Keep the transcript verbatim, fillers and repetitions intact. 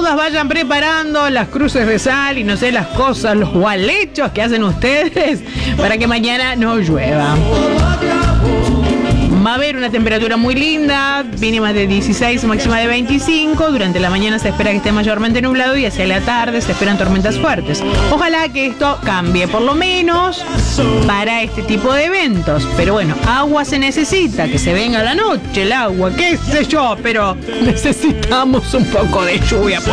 dudas vayan preparando las cruces de sal y no sé, las cosas, los gualechos que hacen ustedes para que mañana no llueva. Va a haber una temperatura muy linda, mínima de dieciséis, máxima de veinticinco. Durante la mañana se espera que esté mayormente nublado y hacia la tarde se esperan tormentas fuertes. Ojalá que esto cambie, por lo menos para este tipo de eventos. Pero bueno, agua se necesita, que se venga la noche el agua, qué sé yo, pero necesitamos un poco de lluvia, por